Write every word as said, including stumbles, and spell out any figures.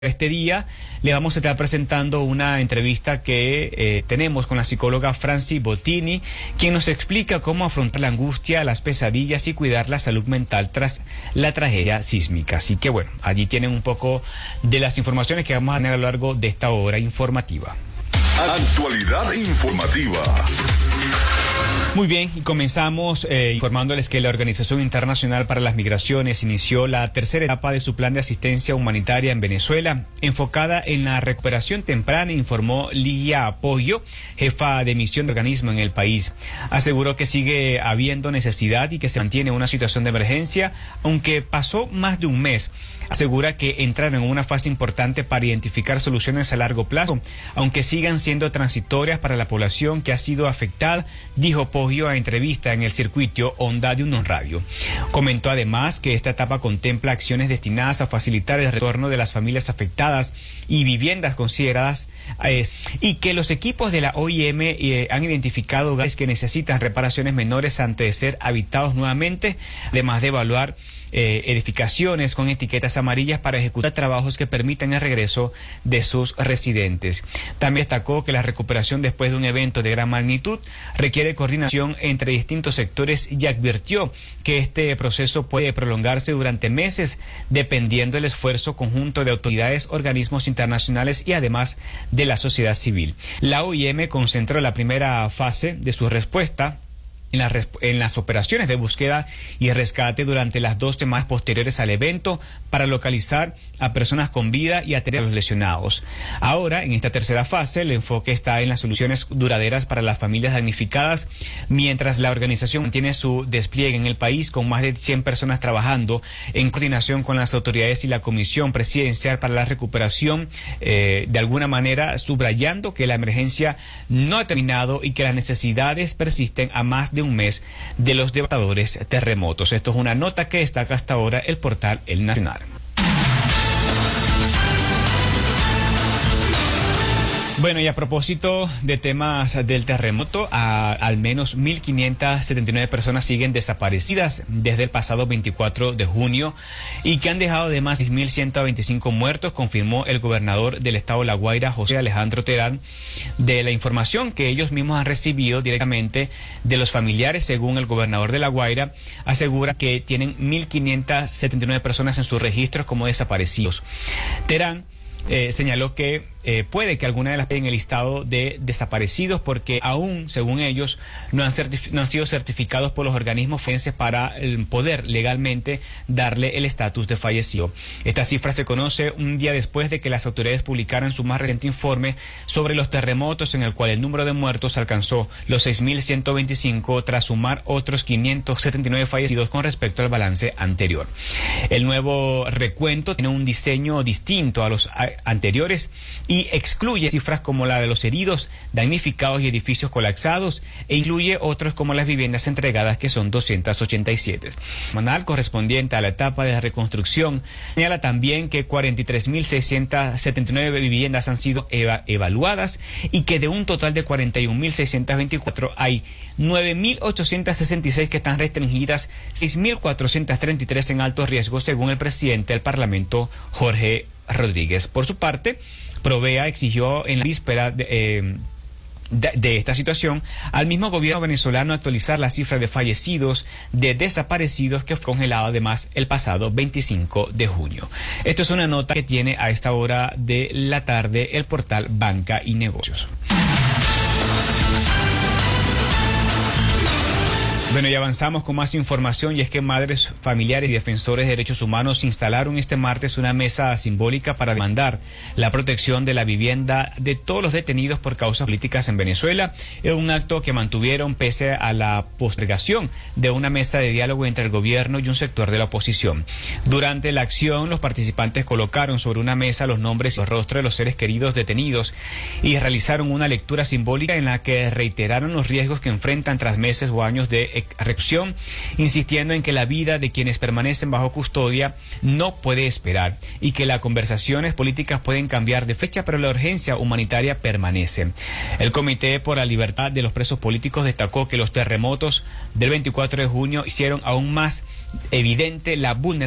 Este día le vamos a estar presentando una entrevista que eh, tenemos con la psicóloga Franci Bottini, quien nos explica cómo afrontar la angustia, las pesadillas y cuidar la salud mental tras la tragedia sísmica. Así que bueno, allí tienen un poco de las informaciones que vamos a tener a lo largo de esta hora informativa. Actualidad informativa. Muy bien, y comenzamos eh, informándoles que la Organización Internacional para las Migraciones inició la tercera etapa de su plan de asistencia humanitaria en Venezuela, enfocada en la recuperación temprana, informó Ligia Poggio, jefa de misión de organismo en el país. Aseguró que sigue habiendo necesidad y que se mantiene una situación de emergencia, aunque pasó más de un mes. Asegura que entraron en una fase importante para identificar soluciones a largo plazo, aunque sigan siendo transitorias para la población que ha sido afectada, dijo Poggio a entrevista en el circuito Onda de Uno Radio. Comentó además que esta etapa contempla acciones destinadas a facilitar el retorno de las familias afectadas y viviendas consideradas eh, y que los equipos de la O I M eh, han identificado hogares que necesitan reparaciones menores antes de ser habitados nuevamente, además de evaluar Eh, edificaciones con etiquetas amarillas para ejecutar trabajos que permitan el regreso de sus residentes. También destacó que la recuperación después de un evento de gran magnitud requiere coordinación entre distintos sectores y advirtió que este proceso puede prolongarse durante meses dependiendo del esfuerzo conjunto de autoridades, organismos internacionales y además de la sociedad civil. La O I M concentró la primera fase de su respuesta En, la, en las operaciones de búsqueda y rescate durante las dos semanas posteriores al evento para localizar a personas con vida y atender a los lesionados. Ahora, en esta tercera fase, el enfoque está en las soluciones duraderas para las familias damnificadas, mientras la organización mantiene su despliegue en el país con más de cien personas trabajando en coordinación con las autoridades y la Comisión Presidencial para la Recuperación, eh, de alguna manera subrayando que la emergencia no ha terminado y que las necesidades persisten a más de un mes de los devastadores terremotos. Esto es una nota que destaca hasta ahora el portal El Nacional. Bueno, y a propósito de temas del terremoto, a, al menos mil quinientas setenta y nueve personas siguen desaparecidas desde el pasado veinticuatro de junio y que han dejado además seis mil ciento veinticinco muertos, confirmó el gobernador del estado de La Guaira, José Alejandro Terán, de la información que ellos mismos han recibido directamente de los familiares. Según el gobernador de La Guaira, asegura que tienen mil quinientas setenta y nueve personas en sus registros como desaparecidos. Terán Eh, señaló que eh, puede que alguna de las en el listado de desaparecidos porque aún, según ellos, no han, no han sido certificados por los organismos forenses para eh, poder legalmente darle el estatus de fallecido. Esta cifra se conoce un día después de que las autoridades publicaran su más reciente informe sobre los terremotos, en el cual el número de muertos alcanzó los seis mil ciento veinticinco tras sumar otros quinientos setenta y nueve fallecidos con respecto al balance anterior. El nuevo recuento tiene un diseño distinto a los anteriores y excluye cifras como la de los heridos, damnificados y edificios colapsados e incluye otros como las viviendas entregadas, que son doscientas ochenta y siete. El manual correspondiente a la etapa de reconstrucción señala también que cuarenta y tres mil seiscientas setenta y nueve viviendas han sido eva evaluadas y que de un total de cuarenta y un mil seiscientas veinticuatro hay nueve mil ochocientas sesenta y seis que están restringidas, seis mil cuatrocientas treinta y tres en alto riesgo, según el presidente del Parlamento, Jorge Rodríguez. Por su parte, Provea exigió en la víspera de, eh, de, de esta situación al mismo gobierno venezolano actualizar la cifra de fallecidos, de desaparecidos, que fue congelada además el pasado veinticinco de junio. Esto es una nota que tiene a esta hora de la tarde el portal Banca y Negocios. Bueno, y avanzamos con más información, y es que madres, familiares y defensores de derechos humanos instalaron este martes una mesa simbólica para demandar la protección de la vivienda de todos los detenidos por causas políticas en Venezuela. Es un acto que mantuvieron pese a la postergación de una mesa de diálogo entre el gobierno y un sector de la oposición. Durante la acción, los participantes colocaron sobre una mesa los nombres y los rostros de los seres queridos detenidos y realizaron una lectura simbólica en la que reiteraron los riesgos que enfrentan tras meses o años de reclusión, insistiendo en que la vida de quienes permanecen bajo custodia no puede esperar y que las conversaciones políticas pueden cambiar de fecha, pero la urgencia humanitaria permanece. El Comité por la Libertad de los Presos Políticos destacó que los terremotos del veinticuatro de junio hicieron aún más evidente la vulnerabilidad